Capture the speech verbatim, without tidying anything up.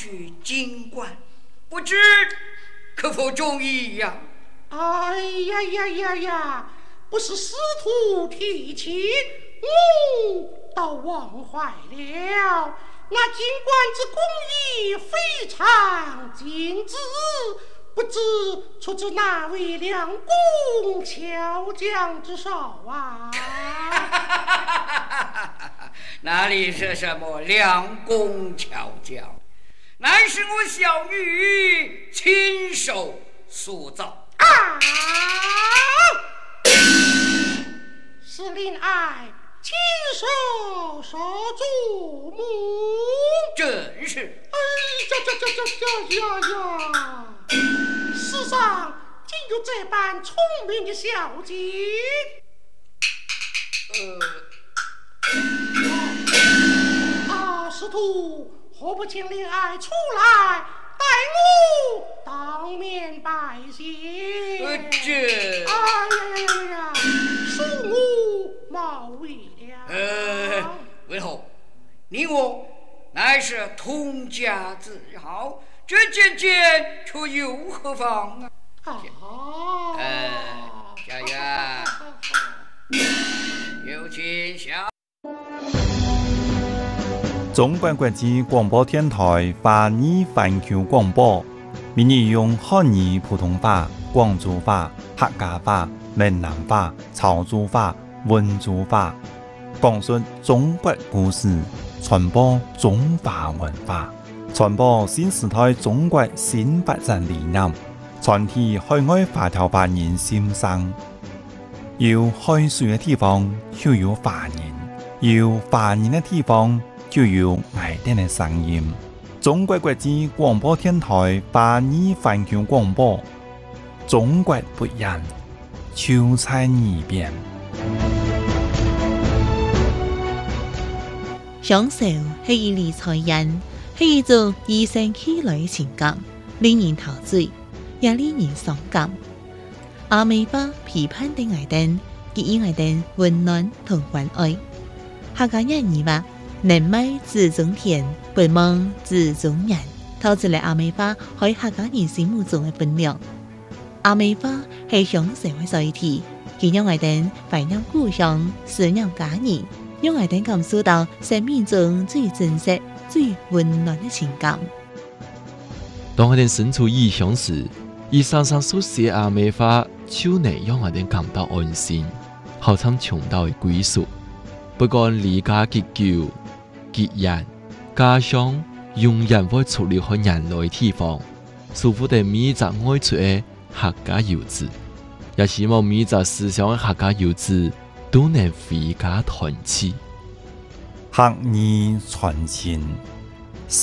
去金冠，不知可否中意呀？ 哎呀呀呀呀！不是师徒提起，我倒忘怀了。那金冠之工艺非常精致，不知出自哪位良工巧匠之手啊？ 哪里是什么良工巧匠，乃是我小女亲手塑造。 啊！是令爱亲手所注目， 真是。 哎呀呀呀呀呀呀！世上竟有这般聪明的小姐。呃，啊，师徒，何不请令爱出来，待我当面拜谢？ 呃，这…… 哎呀呀呀呀！恕我冒昧了。 呃，为何？你我乃是同家之好，这件件却又何妨啊？ 啊！ 呃，小月，有请小。 中国国际广播电台华语环球广播，闽语用汉语、普通话、广州话、客家话、闽南话、潮州话、温州话，讲述中国故事，传播中华文化，传播新时代中国新发展理念，传递海外华侨华人心声。有海水的地方就有华人，有华人的地方就有爱人的声音。中国国际广播电台华语环球广播，中国不一样，就在耳边。 享受是一理财人，是一种与生俱来的情感，令人陶醉，也令人伤感。阿美巴批判的爱人，给予爱人温暖同关爱。客家人语话，人美自中天，不忙自中人，透出来阿美巴喺客家人心目中的分量。阿美巴係享受嘅載體，佢讓愛人懷念故鄉，思念家人，讓愛人感受到生命中最真實、最溫暖嘅情感。 當我哋身處異鄉時，以常常所寫阿美話，就能讓我哋感到安心，好像尋到嘅歸屬。不管離家幾久、幾遠，家鄉永遠會出離開人類地方，祝福哋每一個愛出嘅客家遊子，也希望每一個思想嘅客家遊子都能回家團聚。 客語傳情，